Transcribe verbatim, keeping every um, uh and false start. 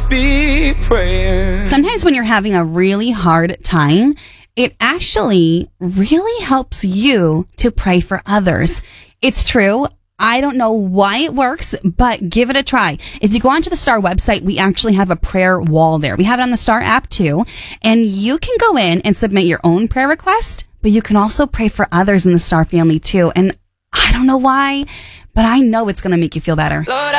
be prayer. Sometimes when you're having a really hard time, it actually really helps you to pray for others. It's true. I don't know why it works, but give it a try. If you go onto the Star website, we actually have a prayer wall there. We have it on the Star app too. And you can go in and submit your own prayer request, but you can also pray for others in the Star family too. And I don't know why, but I know it's going to make you feel better. Lord,